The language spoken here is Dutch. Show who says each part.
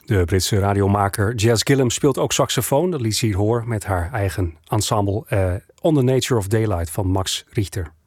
Speaker 1: De Britse radiomaker Jazz Gillum speelt ook saxofoon. Dat liet ze hier horen met haar eigen ensemble On the Nature of Daylight van Max Richter.